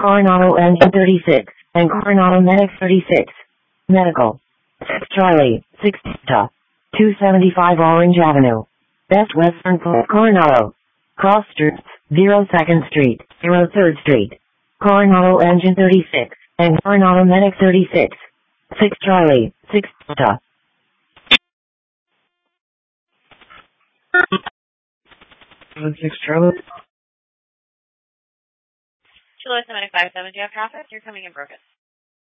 Coronado Engine 36, and Coronado Medic 36. Medical. 6 Charlie, 6 Delta. 275 Orange Avenue. Best Western Port Coronado. Cross Streets, 02nd Street, 03rd Street. Coronado Engine 36, and Coronado Medic 36. 6 Charlie, 6 Delta. Six Charlie. Chula 757, do you have traffic? You're coming in broken.